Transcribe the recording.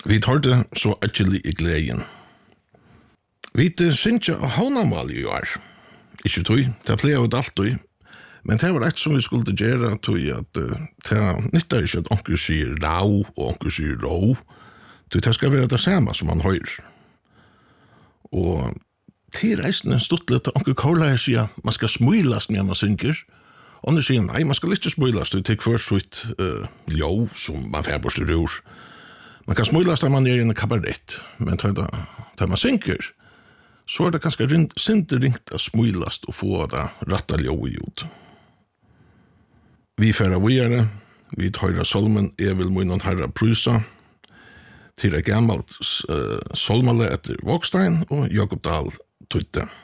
Vi tar det så actually I gleden. Vi synes ikke havnamal I år. Ikke tog, det pleier jo alltid. Men det var et som vi skulle gjøre, tog at det nytter ikke at onker sier rau og onker sier rå. Det skal være det samme som man hører. Og til reisende stod litt at onker Kola sier man skal smilast når man synger. Og han sier nei, man skal ikke smilast, det er først sitt ljå som man får bort ur. Man kan smilast når man I en kabarett, men da man synger, så det ganske ringt å smilast og få det retta ljå ut. Vi færa videre, vi høyra solmen vil munnen herra prysa, til gammalt solmale etter Vågstein og Jakob Dahl tøyte.